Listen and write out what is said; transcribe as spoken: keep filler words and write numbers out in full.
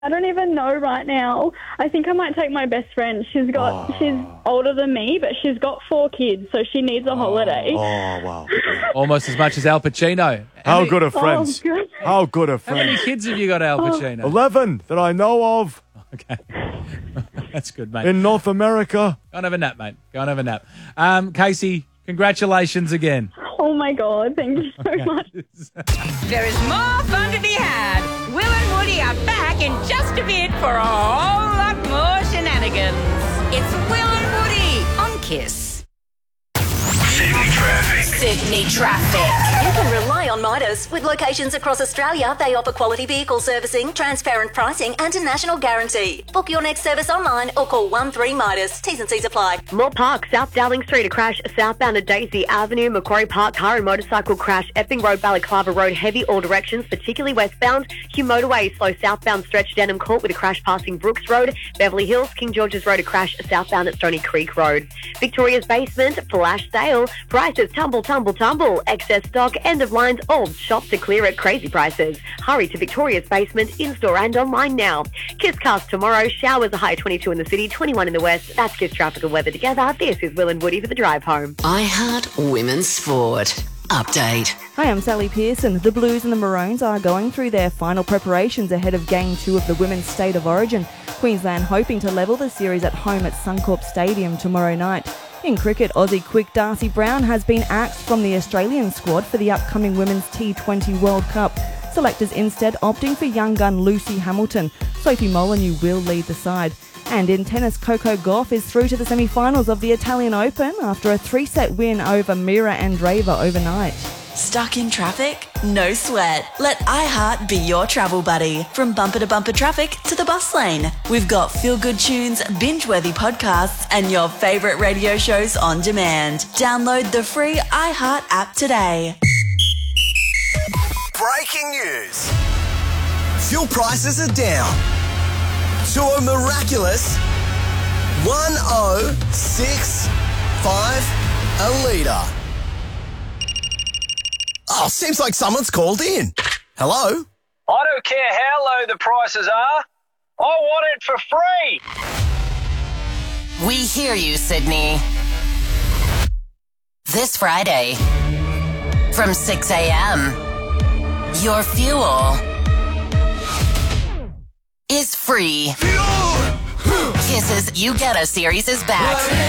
I don't even know right now. I think I might take my best friend. She's got, Oh. she's older than me, but she's got four kids, so she needs a holiday. Oh, wow. Almost as much as Al Pacino. How many, good are friends? Oh, good. How good are How many friends? kids have you got, Al Pacino? Eleven that I know of Okay. That's good, mate. in North America. Go and have a nap, mate. Go and have a nap. Um, Casey, congratulations again. Oh, my God. Thank you so much. There is more fun to be had. Will and Woody are back in just a bit for a whole lot more shenanigans. It's Will and Woody on Kiss. Sydney Traffic. Sydney Traffic. You can rely on Midas. With locations across Australia, they offer quality vehicle servicing, transparent pricing and a national guarantee. Book your next service online or call one three Midas. T's and C's apply. Moore Park, South Dowling Street, a crash southbound at Daisy Avenue, Macquarie Park, car and motorcycle crash, Epping Road, Balaclava Road, heavy all directions, particularly westbound. Hugh Motorway, slow southbound stretch, Denham Court with a crash passing Brooks Road, Beverly Hills, King George's Road, a crash southbound at Stony Creek Road. Victoria's Basement, flash sale, prices tumble, tumble, tumble, excess stock, end of lines, old shop to clear at crazy prices. Hurry to Victoria's Basement, in-store and online now. Kisscast tomorrow, showers a high twenty-two in the city, twenty-one in the west. That's Kiss traffic and weather together. This is Will and Woody for the drive home. I Heart Women's Sport. Update. Hi, I'm Sally Pearson. The Blues and the Maroons are going through their final preparations ahead of Game two of the Women's State of Origin. Queensland hoping to level the series at home at Suncorp Stadium tomorrow night. In cricket, Aussie quick Darcy Brown has been axed from the Australian squad for the upcoming Women's T twenty World Cup. Selectors instead opting for young gun Lucy Hamilton. Sophie Molyneux will lead the side. And in tennis, Coco Gauff is through to the semi-finals of the Italian Open after a three-set win over Mira Andreeva overnight. Stuck in traffic? No sweat. Let iHeart be your travel buddy. From bumper to bumper traffic to the bus lane. We've got feel-good tunes, binge-worthy podcasts, and your favourite radio shows on demand. Download the free iHeart app today. Breaking news. Fuel prices are down to a miraculous one oh six five a litre. Oh, seems like someone's called in. Hello? I don't care how low the prices are. I want it for free. We hear you, Sydney. This Friday, from six a.m., your fuel is free. Kisses You Get Us series is back.